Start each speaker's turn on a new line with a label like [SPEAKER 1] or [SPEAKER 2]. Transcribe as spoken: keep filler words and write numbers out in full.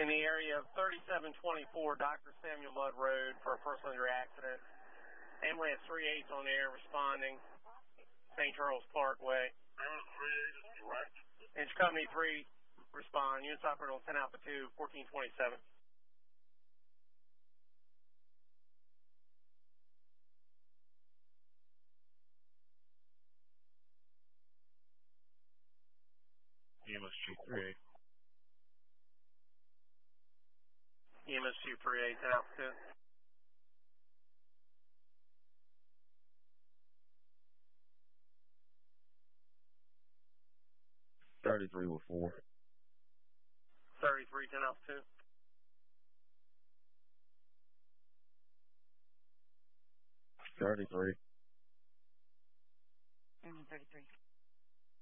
[SPEAKER 1] in the area of thirty-seven twenty-four Doctor Samuel Mudd Road for a personal injury accident. Ambulance three eight on air responding, Saint Charles Parkway.
[SPEAKER 2] Ambulance three eight is direct.
[SPEAKER 1] Engine Company three, respond. Units operating on ten Alpha two, fourteen twenty-seven.
[SPEAKER 3] E M S two three eight.
[SPEAKER 1] E M S two three eight, ten Alpha two.
[SPEAKER 3] thirty-three with four.
[SPEAKER 1] thirty-three, ten Alpha two.
[SPEAKER 3] thirty-three.
[SPEAKER 4] Mm, thirty-three.